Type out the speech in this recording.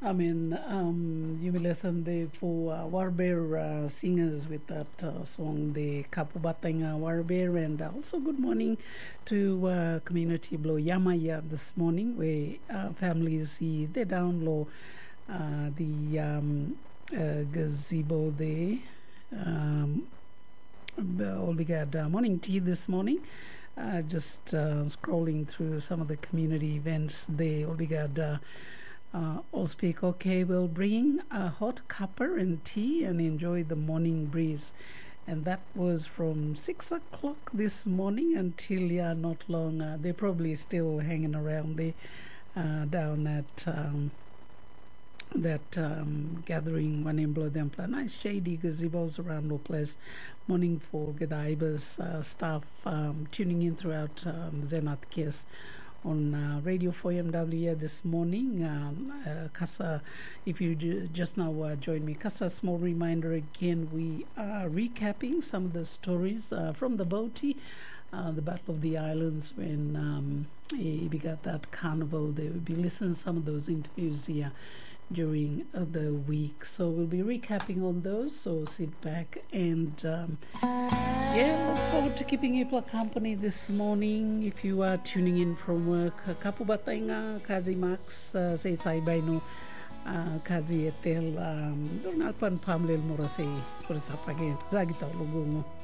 You will listen the for Warbear singers with that song, the Kapubatanga Warbear, and also good morning to community below Yamaya this morning, where families see the down low, the gazebo there. We got morning tea this morning. Just scrolling through some of the community events there. We got Ospik, okay, we'll bring a hot cuppa and tea and enjoy the morning breeze. And that was from 6 o'clock this morning until, not long. They're probably still hanging around there down at that gathering one in Blow them plan. Nice shady gazebos around the place. Morning for Gadaibas staff tuning in throughout Zenat Kiss on Radio 4MW this morning. Kasa, if you just now joined me, Kasa, small reminder again, we are recapping some of the stories from the Boti, the Battle of the Islands, when we got that carnival. They will be listening to some of those interviews here during the week. So we'll be recapping on those, so sit back and look forward to keeping you company this morning. If you are tuning in from work, Kapubatanga, Kazi Max, say Saibaino, Kazi Etel, Donalpan Pamlel Morase, Kursapage, Zagita Lugungo.